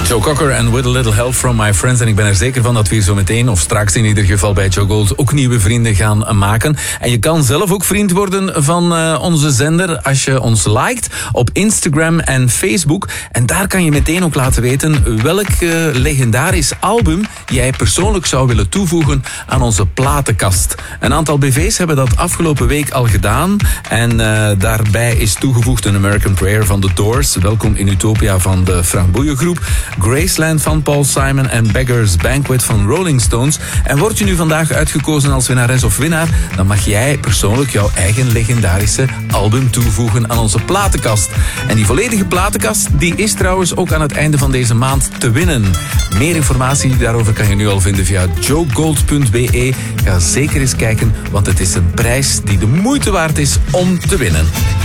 Joe Cocker en With a Little Help from My Friends. En ik ben er zeker van dat we hier zo meteen, of straks in ieder geval bij Joe Gold, ook nieuwe vrienden gaan maken. En je kan zelf ook vriend worden van onze zender als je ons liked op Instagram en Facebook. En daar kan je meteen ook laten weten welk legendarisch album jij persoonlijk zou willen toevoegen aan onze platenkast. Een aantal BV's hebben dat afgelopen week al gedaan. En daarbij is toegevoegd een American Prayer van The Doors. Welkom in Utopia van de Frank Boeien Groep. Graceland van Paul Simon en Beggar's Banquet van Rolling Stones. En word je nu vandaag uitgekozen als winnares of winnaar, dan mag jij persoonlijk jouw eigen legendarische album toevoegen aan onze platenkast. En die volledige platenkast die is trouwens ook aan het einde van deze maand te winnen. Meer informatie daarover kan je nu al vinden via joegold.be. Ga zeker eens kijken, want het is een prijs die de moeite waard is om te winnen.